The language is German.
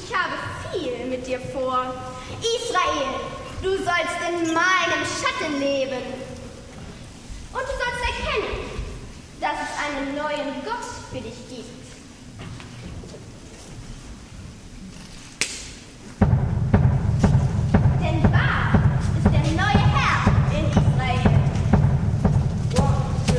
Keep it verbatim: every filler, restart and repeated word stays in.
ich habe viel mit dir vor. Israel, du sollst in meinem Schatten leben. Und du sollst erkennen, dass es einen neuen Gott für dich gibt.